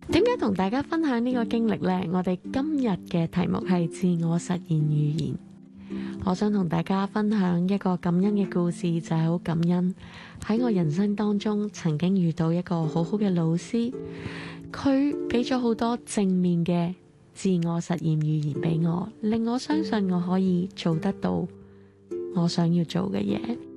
點解同大家分享呢個經歷呢？我哋今日嘅題目係自我實現預言。我想同大家分享一個感恩嘅故事，就係好感恩喺我人生當中曾經遇到一個好好嘅老師，佢俾咗好多正面嘅自我實現預言俾我，令我相信我可以做得到我想要做嘅嘢。